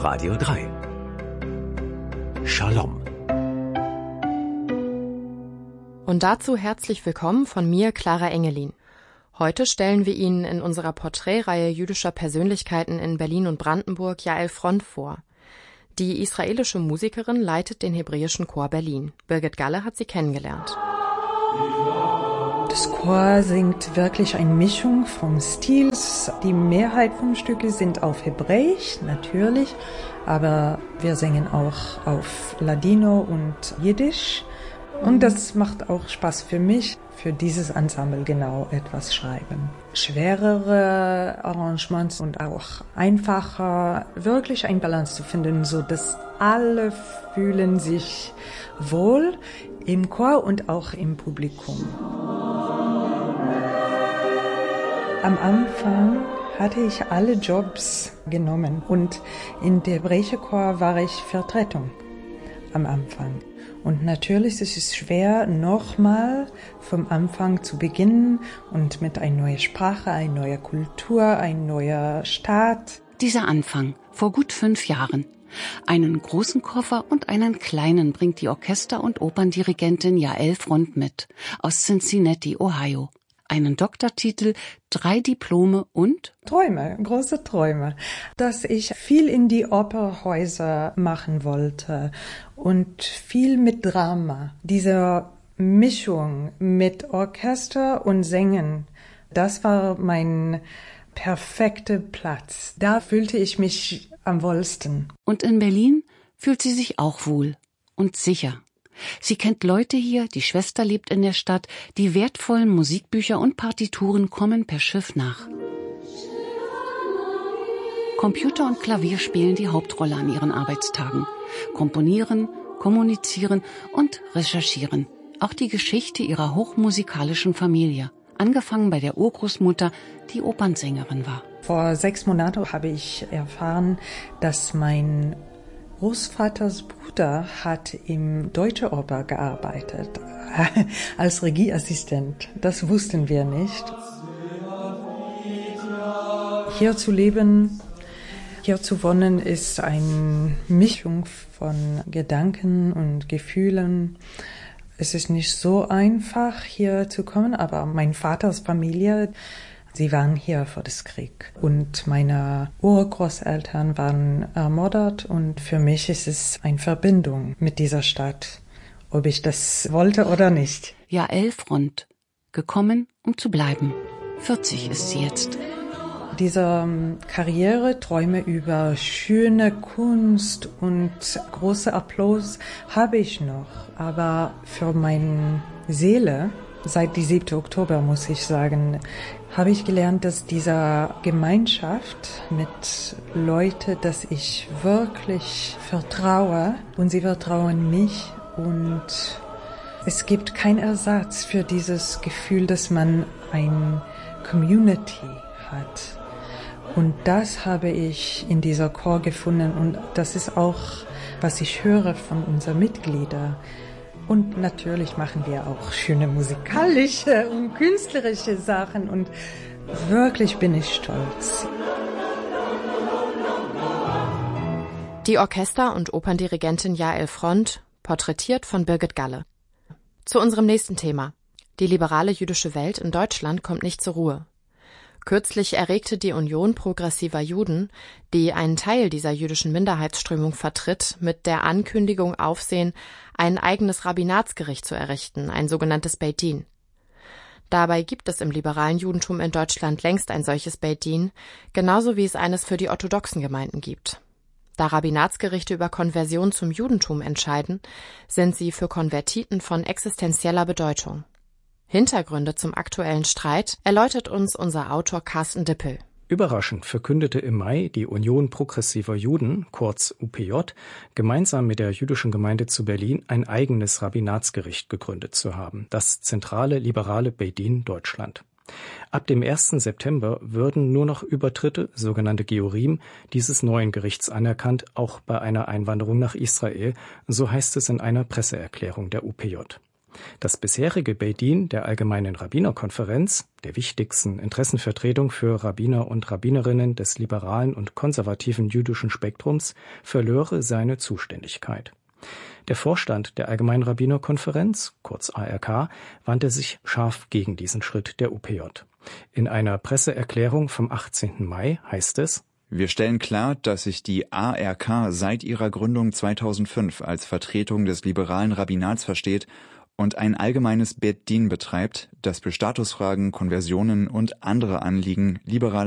Radio 3. Shalom. Und dazu herzlich willkommen von mir, Clara Engelin. Heute stellen wir Ihnen in unserer Porträtreihe jüdischer Persönlichkeiten in Berlin und Brandenburg Yael Front vor. Die israelische Musikerin leitet den hebräischen Chor Berlin. Birgit Galle hat sie kennengelernt. Das Chor singt wirklich eine Mischung vom Stil. Die Mehrheit vom Stücke sind auf Hebräisch, natürlich, aber wir singen auch auf Ladino und Jiddisch. Und das macht auch Spaß für mich, für dieses Ensemble genau etwas schreiben. Schwerere Arrangements und auch einfacher, wirklich ein Balance zu finden, so dass alle fühlen sich wohl im Chor und auch im Publikum. Am Anfang hatte ich alle Jobs genommen und in der hebräischen Chor war ich Vertretung am Anfang. Und natürlich ist es schwer, nochmal vom Anfang zu beginnen und mit einer neuen Sprache, einer neuen Kultur, ein neuer Staat. Dieser Anfang, vor gut 5 Jahren. Einen großen Koffer und einen kleinen bringt die Orchester- und Operndirigentin Yael Front mit, aus Cincinnati, Ohio. Einen Doktortitel, 3 Diplome und Träume, große Träume, dass ich viel in die Operhäuser machen wollte und viel mit Drama. Diese Mischung mit Orchester und Singen, das war mein perfekter Platz. Da fühlte ich mich am wohlsten. Und in Berlin fühlt sie sich auch wohl und sicher. Sie kennt Leute hier, die Schwester lebt in der Stadt, die wertvollen Musikbücher und Partituren kommen per Schiff nach. Computer und Klavier spielen die Hauptrolle an ihren Arbeitstagen. Komponieren, kommunizieren und recherchieren. Auch die Geschichte ihrer hochmusikalischen Familie. Angefangen bei der Urgroßmutter, die Opernsängerin war. Vor 6 Monaten habe ich erfahren, dass mein Großvaters Bruder hat im Deutsche Oper gearbeitet, als Regieassistent. Das wussten wir nicht. Hier zu leben, hier zu wohnen, ist eine Mischung von Gedanken und Gefühlen. Es ist nicht so einfach, hier zu kommen, aber mein Vaters Familie, sie waren hier vor dem Krieg und meine Urgroßeltern waren ermordet und für mich ist es eine Verbindung mit dieser Stadt, ob ich das wollte oder nicht. Yael Front, gekommen, um zu bleiben. 40 ist sie jetzt. Diese Karriere, Träume über schöne Kunst und große Applaus habe ich noch, aber für meine Seele, seit dem 7. Oktober muss ich sagen, habe ich gelernt, dass diese Gemeinschaft mit Leuten, dass ich wirklich vertraue und sie vertrauen mich und es gibt keinen Ersatz für dieses Gefühl, dass man eine Community hat. Und das habe ich in dieser Chor gefunden und das ist auch, was ich höre von unseren Mitgliedern. Und natürlich machen wir auch schöne musikalische und künstlerische Sachen und wirklich bin ich stolz. Die Orchester- und Operndirigentin Yael Front, porträtiert von Birgit Galle. Zu unserem nächsten Thema. Die liberale jüdische Welt in Deutschland kommt nicht zur Ruhe. Kürzlich erregte die Union progressiver Juden, die einen Teil dieser jüdischen Minderheitsströmung vertritt, mit der Ankündigung Aufsehen, ein eigenes Rabbinatsgericht zu errichten, ein sogenanntes Beit Din. Dabei gibt es im liberalen Judentum in Deutschland längst ein solches Beit Din, genauso wie es eines für die orthodoxen Gemeinden gibt. Da Rabbinatsgerichte über Konversion zum Judentum entscheiden, sind sie für Konvertiten von existenzieller Bedeutung. Hintergründe zum aktuellen Streit erläutert uns unser Autor Carsten Dippel. Überraschend verkündete im Mai die Union progressiver Juden, kurz UPJ, gemeinsam mit der jüdischen Gemeinde zu Berlin ein eigenes Rabbinatsgericht gegründet zu haben, das zentrale liberale Beit Din Deutschland. Ab dem 1. September würden nur noch Übertritte, sogenannte Georim, dieses neuen Gerichts anerkannt, auch bei einer Einwanderung nach Israel, so heißt es in einer Presseerklärung der UPJ. Das bisherige Beit Din der Allgemeinen Rabbinerkonferenz, der wichtigsten Interessenvertretung für Rabbiner und Rabbinerinnen des liberalen und konservativen jüdischen Spektrums, verlöre seine Zuständigkeit. Der Vorstand der Allgemeinen Rabbinerkonferenz, kurz ARK, wandte sich scharf gegen diesen Schritt der UPJ. In einer Presseerklärung vom 18. Mai heißt es: Wir stellen klar, dass sich die ARK seit ihrer Gründung 2005 als Vertretung des liberalen Rabbinats versteht und ein allgemeines Beit Din betreibt, das für Statusfragen, Konversionen und andere Anliegen liberaler